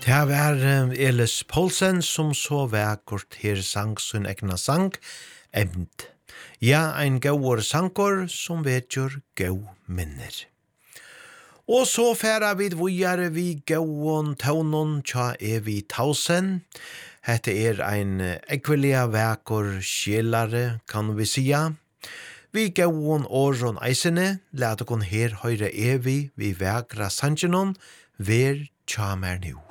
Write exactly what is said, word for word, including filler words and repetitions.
Det var Elis Poulsen som så vekkort her sang sin egna sang, Emd. Ja, ein gauur sankor som vetjur gau minner. Og så færa vid vujare vi gauon taunon tja Evi Tausen. Hette er ein ekvelia vekkor sjelare, kan vi sia. Vi gauon åron eisene, lade kon her høyre Evi vi vekra sangenon, ver tja mer nu.